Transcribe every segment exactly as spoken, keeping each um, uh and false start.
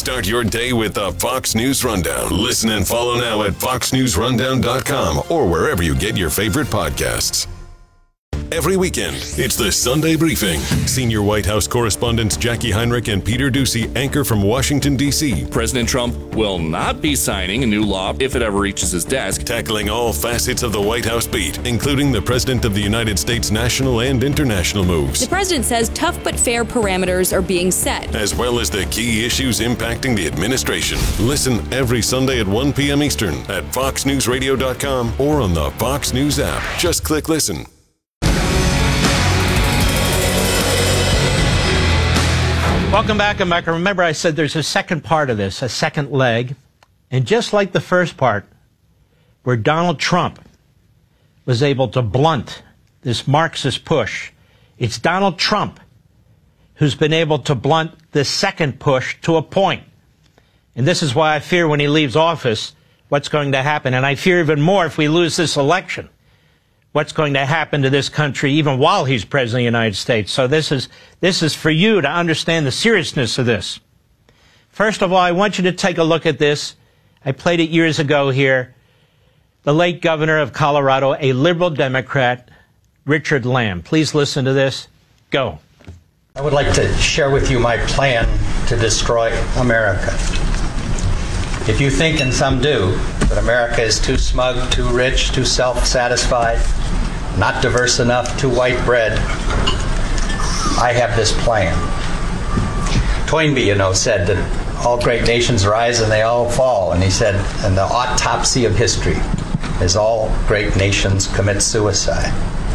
Start your day with the Fox News Rundown. Listen and follow now at fox news rundown dot com or wherever you get your favorite podcasts. Every weekend, it's the Sunday Briefing. Senior White House correspondents Jackie Heinrich and Peter Doocy anchor from Washington, D C President Trump will not be signing a new law if it ever reaches his desk. Tackling all facets of the White House beat, including the President of the United States' national and international moves. The president says tough but fair parameters are being set, as well as the key issues impacting the administration. Listen every Sunday at one p.m. Eastern at fox news radio dot com or on the Fox News app. Just click listen. Welcome back, America. Remember, I said there's a second part of this, a second leg. And just like the first part, where Donald Trump was able to blunt this Marxist push, it's Donald Trump who's been able to blunt this second push to a point. And this is why I fear when he leaves office what's going to happen. And I fear even more if we lose this election, what's going to happen to this country even while he's president of the United States. So this is this is for you to understand the seriousness of this. First of all, I want you to take a look at this. I played it years ago here. The late governor of Colorado, a liberal Democrat, Richard Lamb. Please listen to this. Go. I would like to share with you my plan to destroy America. If you think, and some do, that America is too smug, too rich, too self-satisfied, not diverse enough, too white bread, I have this plan. Toynbee, you know, said that all great nations rise and they all fall. And he said, and the autopsy of history is all great nations commit suicide.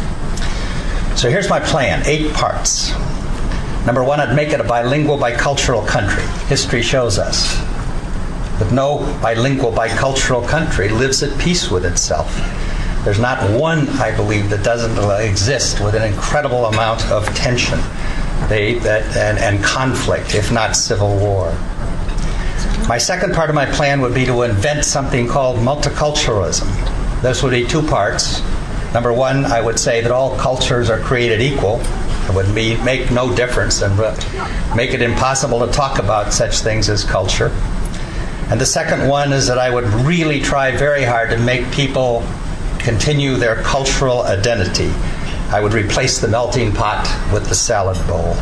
So here's my plan, eight parts. Number one, I'd make it a bilingual, bicultural country. History shows us that no bilingual, bicultural country lives at peace with itself. There's not one, I believe, that doesn't exist with an incredible amount of tension they, that, and, and conflict, if not civil war. My second part of my plan would be to invent something called multiculturalism. This would be two parts. Number one, I would say that all cultures are created equal. It would be, make no difference and make it impossible to talk about such things as culture. And the second one is that I would really try very hard to make people continue their cultural identity. I would replace the melting pot with the salad bowl.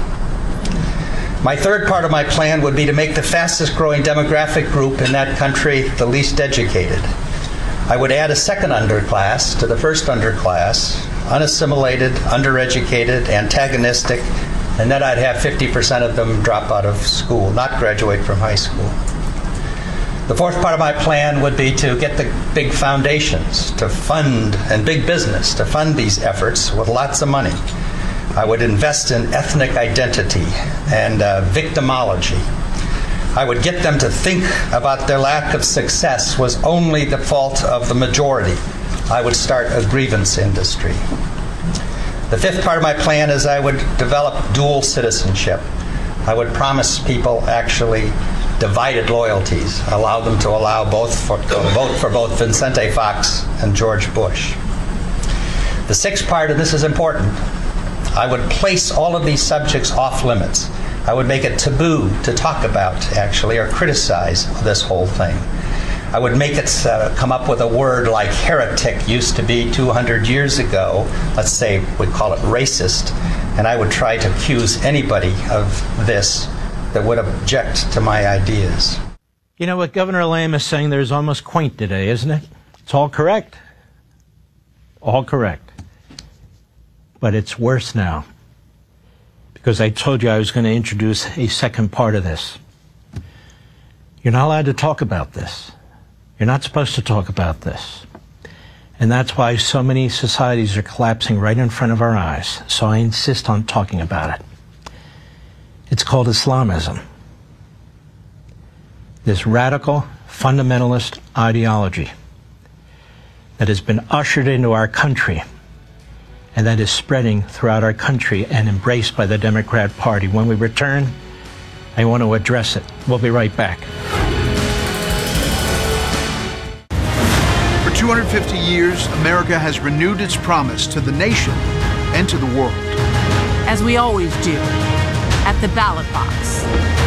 My third part of my plan would be to make the fastest growing demographic group in that country the least educated. I would add a second underclass to the first underclass, unassimilated, undereducated, antagonistic, and then I'd have fifty percent of them drop out of school, not graduate from high school. The fourth part of my plan would be to get the big foundations to fund, and big business to fund these efforts with lots of money. I would invest in ethnic identity and uh, victimology. I would get them to think about their lack of success was only the fault of the majority. I would start a grievance industry. The fifth part of my plan is I would develop dual citizenship. I would promise people actually divided loyalties, allow them to allow both for, to vote for both Vicente Fox and George Bush. The sixth part, and this is important, I would place all of these subjects off limits. I would make it taboo to talk about, actually, or criticize this whole thing. I would make it uh, come up with a word like heretic used to be two hundred years ago. Let's say we'd call it racist. And I would try to accuse anybody of this that would object to my ideas. You know what Governor Lamb is saying there is almost quaint today, isn't it? It's all correct. All correct. But it's worse now. Because I told you I was going to introduce a second part of this. You're not allowed to talk about this. You're not supposed to talk about this. And that's why so many societies are collapsing right in front of our eyes. So I insist on talking about it. It's called Islamism. This radical, fundamentalist ideology that has been ushered into our country and that is spreading throughout our country and embraced by the Democrat Party. When we return, I want to address it. We'll be right back. For two hundred fifty years, America has renewed its promise to the nation and to the world. As we always do, at the ballot box.